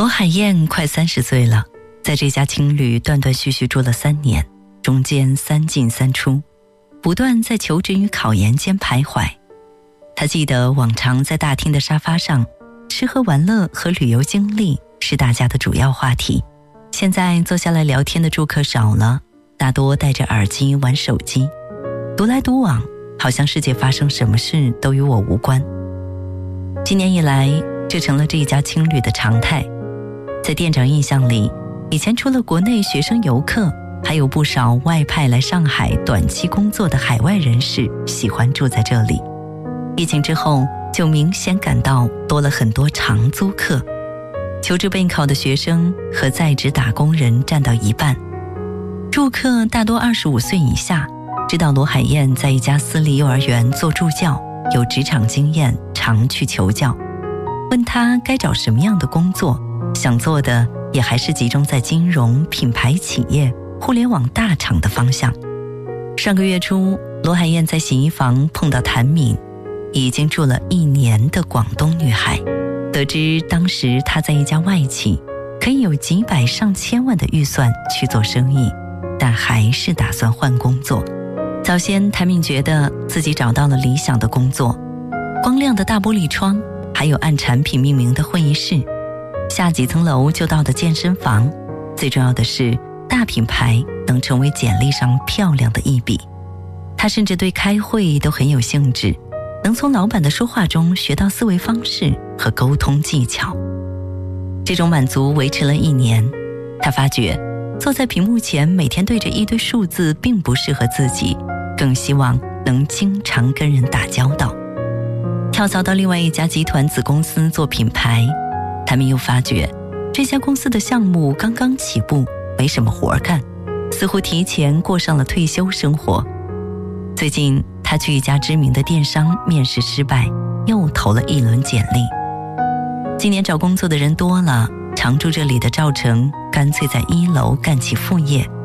海燕快30岁了，在这家青旅断断续续住了3年，中间3进3出，不断在求职与考研间徘徊。他记得往常在大厅的沙发上，吃喝玩乐和旅游经历是大家的主要话题。现在坐下来聊天的住客少了，大多戴着耳机玩手机，独来独往，好像世界发生什么事都与我无关。今年以来，这成了这一家青旅的常态。在店长印象里，以前除了国内学生游客，还有不少外派来上海短期工作的海外人士喜欢住在这里。疫情之后，就明显感到多了很多长租客，求职备考的学生和在职打工人占到一半。住客大多25岁以下，知道罗海燕在一家私立幼儿园做助教，有职场经验，常去求教。问他该找什么样的工作，想做的也还是集中在金融、品牌企业、互联网大厂的方向。上个月初，罗海燕在洗衣房碰到谭敏，已经住了1年的广东女孩。得知当时她在一家外企，可以有几百上千万的预算去做生意，但还是打算换工作。早先谭敏觉得自己找到了理想的工作，光亮的大玻璃窗，还有按产品命名的会议室，下几层楼就到的健身房，最重要的是大品牌能成为简历上漂亮的一笔。他甚至对开会都很有兴致，能从老板的说话中学到思维方式和沟通技巧。这种满足维持了1年，他发觉坐在屏幕前每天对着一堆数字并不适合自己，更希望能经常跟人打交道。跳槽到另外一家集团子公司做品牌，他们又发觉这家公司的项目刚刚起步，没什么活干，似乎提前过上了退休生活。最近他去一家知名的电商面试失败，又投了1轮简历。今年找工作的人多了，常住这里的赵成干脆在1楼干起副业，